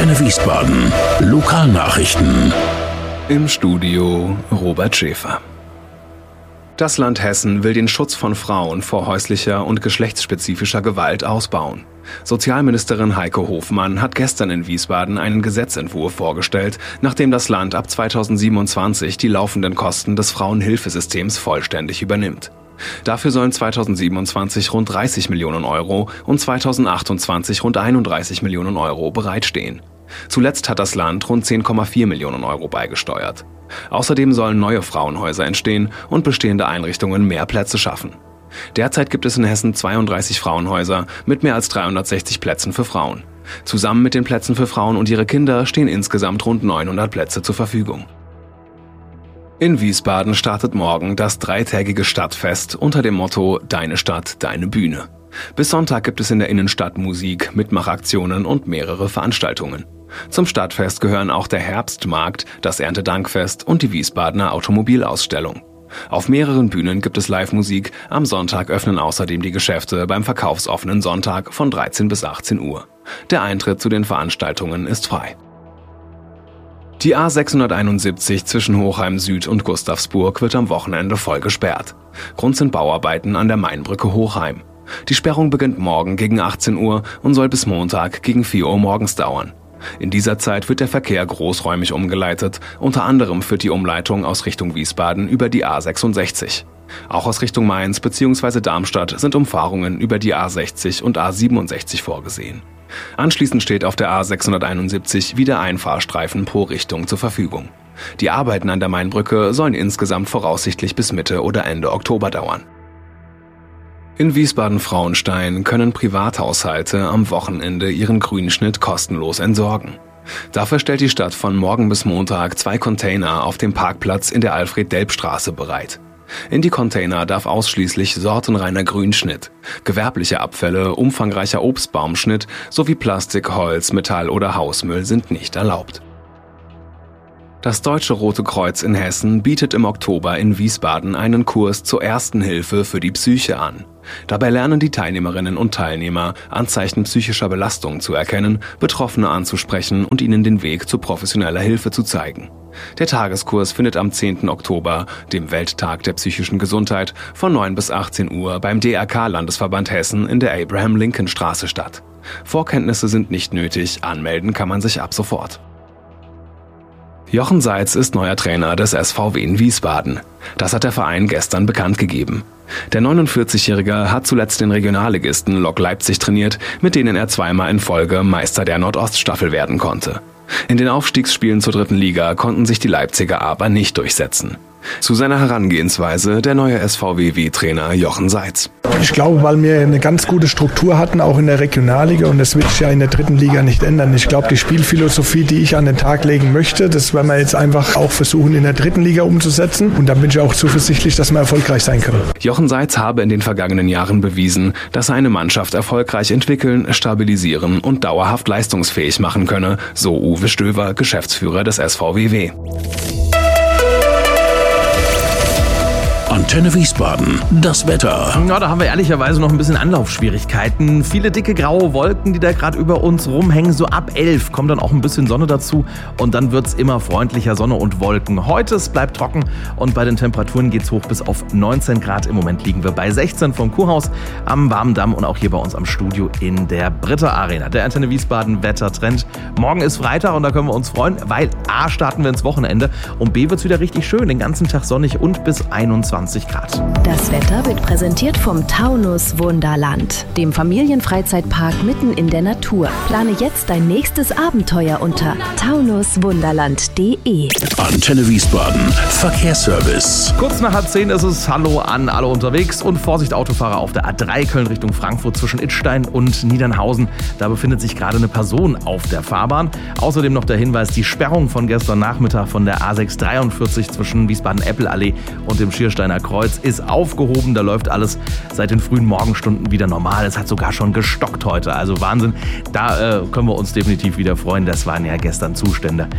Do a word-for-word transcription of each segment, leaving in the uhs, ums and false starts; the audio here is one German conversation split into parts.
Antenne Wiesbaden. Lokalnachrichten. Im Studio Robert Schäfer. Das Land Hessen will den Schutz von Frauen vor häuslicher und geschlechtsspezifischer Gewalt ausbauen. Sozialministerin Heike Hofmann hat gestern in Wiesbaden einen Gesetzentwurf vorgestellt, nachdem das Land ab zweitausendsiebenundzwanzig die laufenden Kosten des Frauenhilfesystems vollständig übernimmt. Dafür sollen zweitausendsiebenundzwanzig rund dreißig Millionen Euro und zweitausendachtundzwanzig rund einunddreißig Millionen Euro bereitstehen. Zuletzt hat das Land rund zehn Komma vier Millionen Euro beigesteuert. Außerdem sollen neue Frauenhäuser entstehen und bestehende Einrichtungen mehr Plätze schaffen. Derzeit gibt es in Hessen zweiunddreißig Frauenhäuser mit mehr als dreihundertsechzig Plätzen für Frauen. Zusammen mit den Plätzen für Frauen und ihre Kinder stehen insgesamt rund neunhundert Plätze zur Verfügung. In Wiesbaden startet morgen das dreitägige Stadtfest unter dem Motto Deine Stadt, deine Bühne. Bis Sonntag gibt es in der Innenstadt Musik, Mitmachaktionen und mehrere Veranstaltungen. Zum Stadtfest gehören auch der Herbstmarkt, das Erntedankfest und die Wiesbadener Automobilausstellung. Auf mehreren Bühnen gibt es Live-Musik, am Sonntag öffnen außerdem die Geschäfte beim verkaufsoffenen Sonntag von dreizehn bis achtzehn Uhr. Der Eintritt zu den Veranstaltungen ist frei. Die A sechshunderteinundsiebzig zwischen Hochheim Süd und Gustavsburg wird am Wochenende voll gesperrt. Grund sind Bauarbeiten an der Mainbrücke Hochheim. Die Sperrung beginnt morgen gegen achtzehn Uhr und soll bis Montag gegen vier Uhr morgens dauern. In dieser Zeit wird der Verkehr großräumig umgeleitet, unter anderem führt die Umleitung aus Richtung Wiesbaden über die A sechsundsechzig. Auch aus Richtung Mainz bzw. Darmstadt sind Umfahrungen über die A sechzig und A siebenundsechzig vorgesehen. Anschließend steht auf der A sechshunderteinundsiebzig wieder ein Fahrstreifen pro Richtung zur Verfügung. Die Arbeiten an der Mainbrücke sollen insgesamt voraussichtlich bis Mitte oder Ende Oktober dauern. In Wiesbaden-Frauenstein können Privathaushalte am Wochenende ihren Grünschnitt kostenlos entsorgen. Dafür stellt die Stadt von morgen bis Montag zwei Container auf dem Parkplatz in der Alfred-Delp-Straße bereit. In die Container darf ausschließlich sortenreiner Grünschnitt, gewerbliche Abfälle, umfangreicher Obstbaumschnitt sowie Plastik, Holz, Metall oder Hausmüll sind nicht erlaubt. Das Deutsche Rote Kreuz in Hessen bietet im Oktober in Wiesbaden einen Kurs zur Ersten Hilfe für die Psyche an. Dabei lernen die Teilnehmerinnen und Teilnehmer, Anzeichen psychischer Belastung zu erkennen, Betroffene anzusprechen und ihnen den Weg zu professioneller Hilfe zu zeigen. Der Tageskurs findet am zehnten Oktober, dem Welttag der psychischen Gesundheit, von neun bis achtzehn Uhr beim D R K-Landesverband Hessen in der Abraham-Lincoln-Straße statt. Vorkenntnisse sind nicht nötig, anmelden kann man sich ab sofort. Jochen Seitz ist neuer Trainer des S V W in Wiesbaden. Das hat der Verein gestern bekannt gegeben. Der neunundvierzigjährige hat zuletzt den Regionalligisten Lok Leipzig trainiert, mit denen er zweimal in Folge Meister der Nordoststaffel werden konnte. In den Aufstiegsspielen zur dritten Liga konnten sich die Leipziger aber nicht durchsetzen. Zu seiner Herangehensweise der neue S V W-Trainer Jochen Seitz. Ich glaube, weil wir eine ganz gute Struktur hatten, auch in der Regionalliga, und das wird sich ja in der dritten Liga nicht ändern. Ich glaube, die Spielphilosophie, die ich an den Tag legen möchte, das werden wir jetzt einfach auch versuchen, in der dritten Liga umzusetzen, und da bin ich auch zuversichtlich, dass wir erfolgreich sein können. Jochen Seitz habe in den vergangenen Jahren bewiesen, dass er eine Mannschaft erfolgreich entwickeln, stabilisieren und dauerhaft leistungsfähig machen könne, so Uwe Stöver, Geschäftsführer des S V W W. Antenne Wiesbaden, das Wetter. Ja, da haben wir ehrlicherweise noch ein bisschen Anlaufschwierigkeiten. Viele dicke graue Wolken, die da gerade über uns rumhängen. So ab elf kommt dann auch ein bisschen Sonne dazu und dann wird es immer freundlicher, Sonne und Wolken. Heute, es bleibt trocken und bei den Temperaturen geht es hoch bis auf neunzehn Grad. Im Moment liegen wir bei sechzehn vom Kurhaus am Warmendamm und auch hier bei uns am Studio in der Britta Arena. Der Antenne Wiesbaden Wettertrend. Morgen ist Freitag und da können wir uns freuen, weil A, starten wir ins Wochenende und B, wird es wieder richtig schön. Den ganzen Tag sonnig und bis einundzwanzig Grad. Das Wetter wird präsentiert vom Taunus Wunderland, dem Familienfreizeitpark mitten in der Natur. Plane jetzt dein nächstes Abenteuer unter taunus wunderland punkt de. Antenne Wiesbaden, Verkehrsservice. Kurz nach halb zehn ist es Hallo an alle unterwegs und Vorsicht Autofahrer auf der A drei Köln Richtung Frankfurt zwischen Idstein und Niedernhausen. Da befindet sich gerade eine Person auf der Fahrbahn. Außerdem noch der Hinweis, die Sperrung von gestern Nachmittag von der A sechs dreiundvierzig zwischen Wiesbaden-Eppel-Allee und dem Schiersteiner Kreuz ist aufgehoben. Da läuft alles seit den frühen Morgenstunden wieder normal. Es hat sogar schon gestockt heute. Also Wahnsinn. Da äh, können wir uns definitiv wieder freuen. Das waren ja gestern Zustände.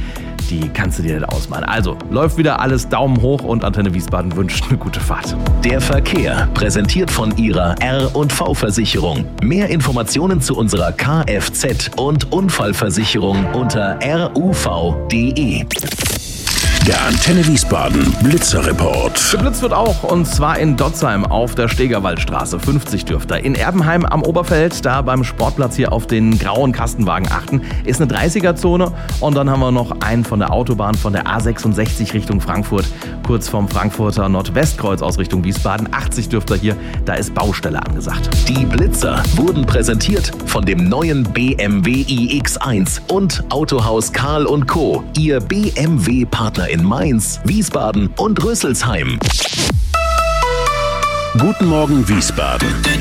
die kannst du dir nicht ausmalen. Also, läuft wieder alles Daumen hoch und Antenne Wiesbaden wünscht eine gute Fahrt. Der Verkehr, präsentiert von ihrer R und V-Versicherung. Mehr Informationen zu unserer Kfz- und Unfallversicherung unter R U V punkt de. Der Antenne Wiesbaden Blitzerreport. Geblitzt wird auch, und zwar in Dotzheim auf der Stegerwaldstraße, fünfzig dürfte. In Erbenheim am Oberfeld, da beim Sportplatz hier auf den grauen Kastenwagen achten, ist eine dreißiger-Zone. Und dann haben wir noch einen von der Autobahn von der A sechsundsechzig Richtung Frankfurt, kurz vom Frankfurter Nordwestkreuz aus Richtung Wiesbaden. achtzig dürfte hier, da ist Baustelle angesagt. Die Blitzer wurden präsentiert von dem neuen B M W i X eins und Autohaus Karl und Co., Ihr B M W-Partner in Mainz, Wiesbaden und Rüsselsheim. Guten Morgen Wiesbaden.